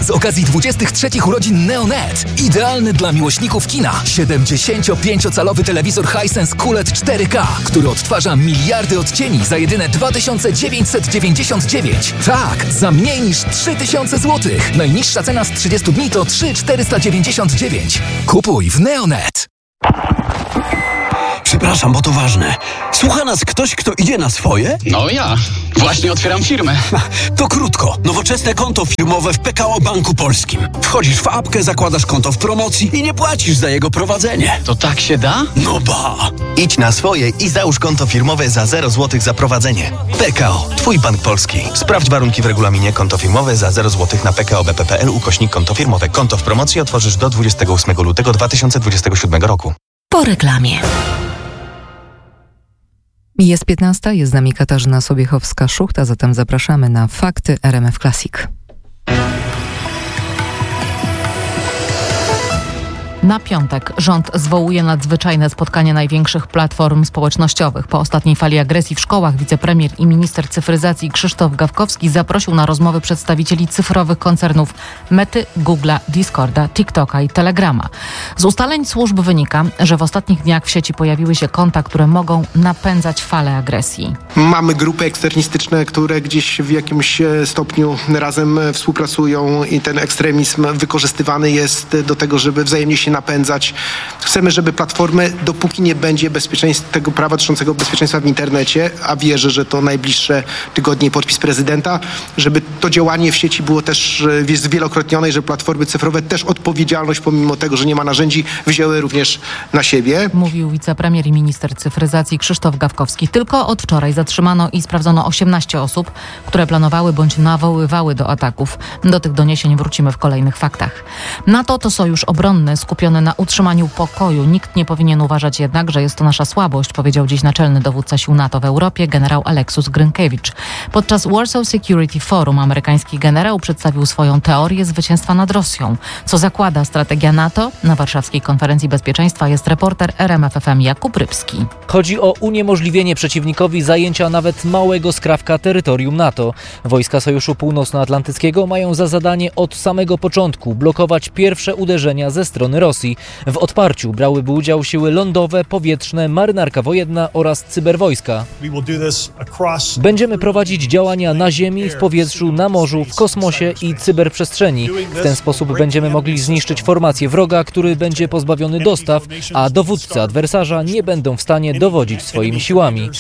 z okazji 23 urodzin Neonet. Idealny dla miłośników kina. 75-calowy telewizor Hisense QLED 4K, który odtwarza miliardy odcieni za jedyne 2999. Tak, za mniej niż 3000 zł. Najniższa cena z 30 dni to 3499. Kupuj w Neonet. Przepraszam, bo to ważne. Słucha nas ktoś, kto idzie na swoje? No ja. Właśnie otwieram firmę. To krótko. Nowoczesne konto firmowe w PKO Banku Polskim. Wchodzisz w apkę, zakładasz konto w promocji i nie płacisz za jego prowadzenie. To tak się da? No ba! Idź na swoje i załóż konto firmowe za 0 zł za prowadzenie. PKO. Twój bank polski. Sprawdź warunki w regulaminie. Konto firmowe za 0 zł na pko.bp.pl/konto firmowe. Konto w promocji otworzysz do 28 lutego 2027 roku. Po reklamie. Jest 15, jest z nami Katarzyna Sobiechowska-Szuchta, zatem zapraszamy na Fakty RMF Classic. Na piątek rząd zwołuje nadzwyczajne spotkanie największych platform społecznościowych. Po ostatniej fali agresji w szkołach wicepremier i minister cyfryzacji Krzysztof Gawkowski zaprosił na rozmowy przedstawicieli cyfrowych koncernów Mety, Google'a, Discorda, TikToka i Telegrama. Z ustaleń służb wynika, że w ostatnich dniach w sieci pojawiły się konta, które mogą napędzać falę agresji. Mamy grupy ekstremistyczne, które gdzieś w jakimś stopniu razem współpracują i ten ekstremizm wykorzystywany jest do tego, żeby wzajemnie się napędzać. Chcemy, żeby platformy, dopóki nie będzie tego prawa dotyczącego bezpieczeństwa w internecie, a wierzę, że to najbliższe tygodnie podpis prezydenta, żeby to działanie w sieci było też zwielokrotnione i że platformy cyfrowe też odpowiedzialność, pomimo tego, że nie ma narzędzi, wzięły również na siebie. Mówił wicepremier i minister cyfryzacji Krzysztof Gawkowski. Tylko od wczoraj zatrzymano i sprawdzono 18 osób, które planowały bądź nawoływały do ataków. Do tych doniesień wrócimy w kolejnych faktach. NATO to sojusz obronny skupiony na utrzymaniu pokoju. Nikt nie powinien uważać jednak, że jest to nasza słabość, powiedział dziś naczelny dowódca sił NATO w Europie, generał Aleksus Grynkiewicz. Podczas Warsaw Security Forum amerykański generał przedstawił swoją teorię zwycięstwa nad Rosją. Co zakłada strategia NATO? Na warszawskiej konferencji bezpieczeństwa jest reporter RMF FM Jakub Rybski. Chodzi o uniemożliwienie przeciwnikowi zajęcia nawet małego skrawka terytorium NATO. Wojska Sojuszu Północnoatlantyckiego mają za zadanie od samego początku blokować pierwsze uderzenia ze strony Rosji. W odparciu brałyby udział siły lądowe, powietrzne, marynarka wojenna oraz cyberwojska. Będziemy prowadzić działania na ziemi, w powietrzu, na morzu, w kosmosie i cyberprzestrzeni. W ten sposób będziemy mogli zniszczyć formację wroga, który będzie pozbawiony dostaw, a dowódcy adwersarza nie będą w stanie dowodzić swoimi siłami.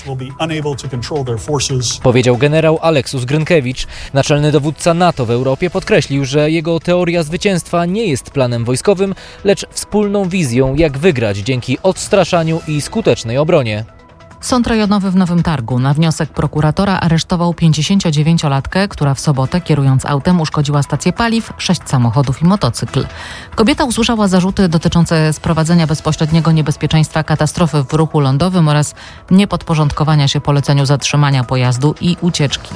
Powiedział generał Aleksus Grynkiewicz. Naczelny dowódca NATO w Europie podkreślił, że jego teoria zwycięstwa nie jest planem wojskowym, lecz wspólną wizją, jak wygrać dzięki odstraszaniu i skutecznej obronie. Sąd rejonowy w Nowym Targu na wniosek prokuratora aresztował 59-latkę, która w sobotę, kierując autem, uszkodziła stację paliw, 6 samochodów i motocykl. Kobieta usłyszała zarzuty dotyczące sprowadzenia bezpośredniego niebezpieczeństwa katastrofy w ruchu lądowym oraz niepodporządkowania się poleceniu zatrzymania pojazdu i ucieczki.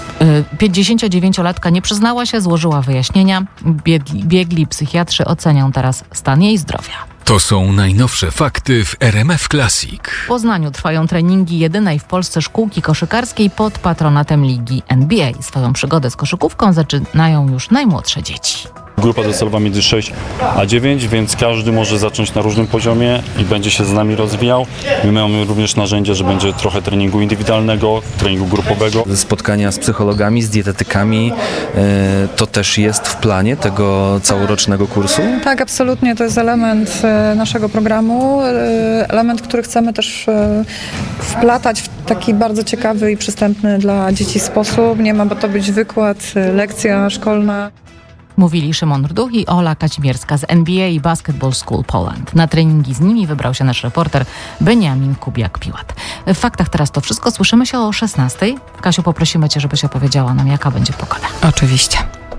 59-latka nie przyznała się, złożyła wyjaśnienia. Biegli psychiatrzy ocenią teraz stan jej zdrowia. To są najnowsze fakty w RMF Classic. W Poznaniu trwają treningi jedynej w Polsce szkółki koszykarskiej pod patronatem ligi NBA. Swoją przygodę z koszykówką zaczynają już najmłodsze dzieci. Grupa docelowa między 6 a 9, więc każdy może zacząć na różnym poziomie i będzie się z nami rozwijał. My mamy również narzędzia, że będzie trochę treningu indywidualnego, treningu grupowego. Spotkania z psychologami, z dietetykami, to też jest w planie tego całorocznego kursu? Tak, absolutnie. To jest element naszego programu, element, który chcemy też wplatać w taki bardzo ciekawy i przystępny dla dzieci sposób. Nie ma to być wykład, lekcja szkolna. Mówili Szymon Rduch i Ola Kazimierska z NBA Basketball School Poland. Na treningi z nimi wybrał się nasz reporter Beniamin Kubiak-Piłat. W faktach teraz to wszystko. Słyszymy się o 16:00. Kasiu, poprosimy Cię, żebyś opowiedziała nam, jaka będzie pogoda. Oczywiście.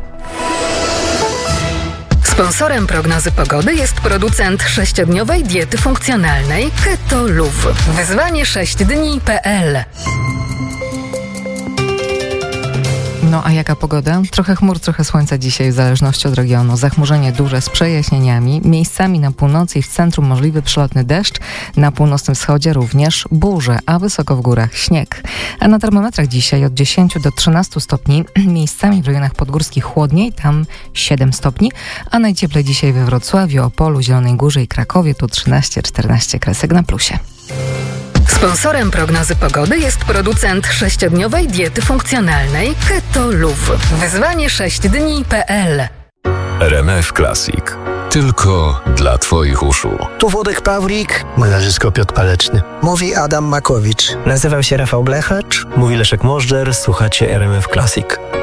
Sponsorem prognozy pogody jest producent 6-dniowej diety funkcjonalnej Keto Luv. Wyzwanie 6dni.pl. No a jaka pogoda? Trochę chmur, trochę słońca dzisiaj w zależności od regionu. Zachmurzenie duże z przejaśnieniami. Miejscami na północy i w centrum możliwy przelotny deszcz. Na północnym wschodzie również burze, a wysoko w górach śnieg. A na termometrach dzisiaj od 10 do 13 stopni. Miejscami w rejonach podgórskich chłodniej, tam 7 stopni. A najcieplej dzisiaj we Wrocławiu, Opolu, Zielonej Górze i Krakowie to 13-14 kresek na plusie. Sponsorem prognozy pogody jest producent 6-dniowej diety funkcjonalnej Keto Luv. Wyzwanie 6dni.pl. RMF Classic. Tylko dla Twoich uszu. Tu Włodek Pawlik, monarzysko Piotr Paleczny. Mówi Adam Makowicz. Nazywam się Rafał Blechacz. Mówi Leszek Możdżer, słuchacie RMF Classic.